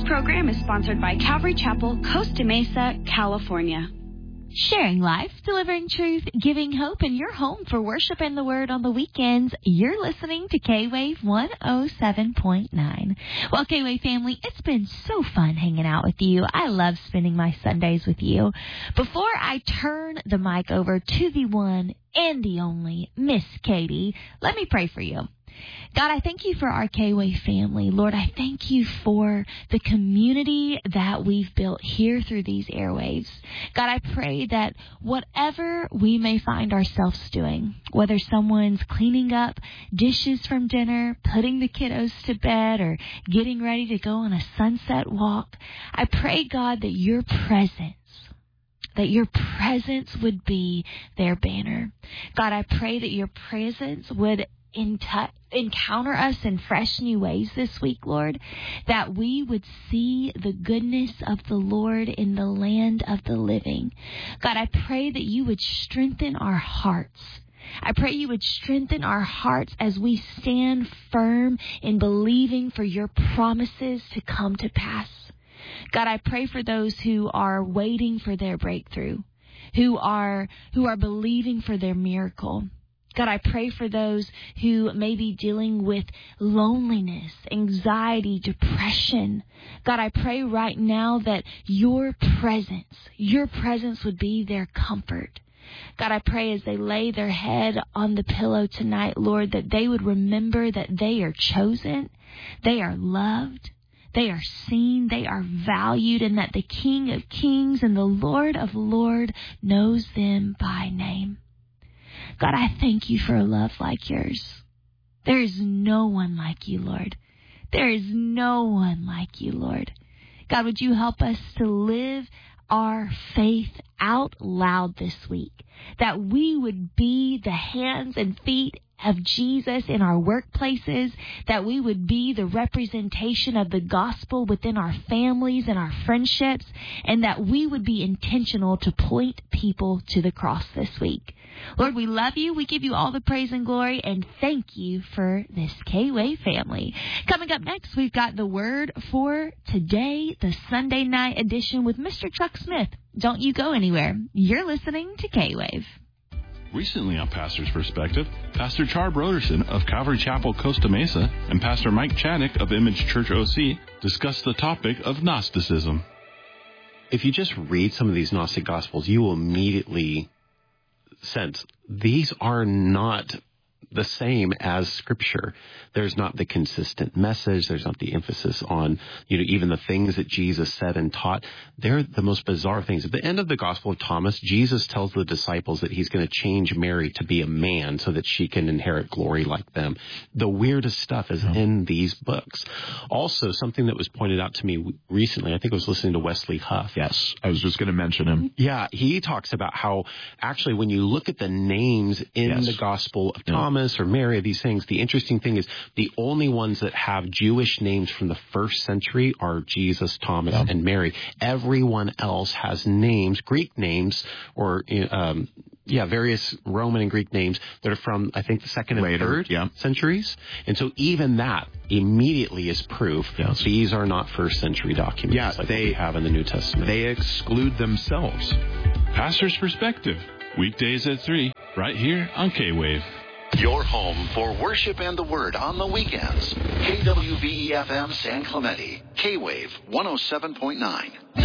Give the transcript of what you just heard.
program is sponsored by Calvary Chapel, Costa Mesa, California. Sharing life, delivering truth, giving hope in your home for worship and the word on the weekends. You're listening to K-Wave 107.9. Well, K-Wave family, it's been so fun hanging out with you. I love spending my Sundays with you. Before I turn the mic over to the one and the only Miss Katie, let me pray for you. God, I thank you for our K-Wave family. Lord, I thank you for the community that we've built here through these airwaves. God, I pray that whatever we may find ourselves doing, whether someone's cleaning up dishes from dinner, putting the kiddos to bed, or getting ready to go on a sunset walk, I pray, God, that your presence would be their banner. God, I pray that your presence would encounter us in fresh new ways this week, Lord, that we would see the goodness of the Lord in the land of the living. God, I pray that you would strengthen our hearts. I pray you would strengthen our hearts as we stand firm in believing for your promises to come to pass. God, I pray for those who are waiting for their breakthrough, who are believing for their miracle. God, I pray for those who may be dealing with loneliness, anxiety, depression. God, I pray right now that your presence would be their comfort. God, I pray as they lay their head on the pillow tonight, Lord, that they would remember that they are chosen, they are loved, they are seen, they are valued, and that the King of Kings and the Lord of Lords knows them by name. God, I thank you for a love like yours. There is no one like you, Lord. There is no one like you, Lord. God, would you help us to live our faith out loud this week, that we would be the hands and feet of Jesus in our workplaces, that we would be the representation of the gospel within our families and our friendships, and that we would be intentional to point people to the cross this week. Lord, we love you. We give you all the praise and glory, and thank you for this K-Wave family. Coming up next, we've got the word for today, the Sunday night edition with Mr. Chuck Smith. Don't you go anywhere. You're listening to K-Wave. Recently on Pastor's Perspective, Pastor Char Broderson of Calvary Chapel, Costa Mesa, and Pastor Mike Chaddick of Image Church OC discuss the topic of Gnosticism. If you just read some of these Gnostic Gospels, you will immediately sense these are not the same as Scripture. There's not the consistent message. There's not the emphasis on, even the things that Jesus said and taught. They're the most bizarre things. At the end of the Gospel of Thomas, Jesus tells the disciples that he's going to change Mary to be a man so that she can inherit glory like them. The weirdest stuff is in these books. Also, something that was pointed out to me recently, I think I was listening to Wesley Huff. Yes, I was just going to mention him. Yeah, he talks about how actually when you look at the names in the Gospel of Thomas or Mary, these things, the interesting thing is the only ones that have Jewish names from the first century are Jesus, Thomas, and Mary. Everyone else has names, Greek names, or various Roman and Greek names that are from, I think, the second and third centuries. And so even that immediately is proof these are not first century documents like they have in the New Testament. They exclude themselves. Pastor's Perspective, weekdays at 3, right here on K-Wave. Your home for worship and the word on the weekends. KWVE-FM San Clemente. K-Wave 107.9.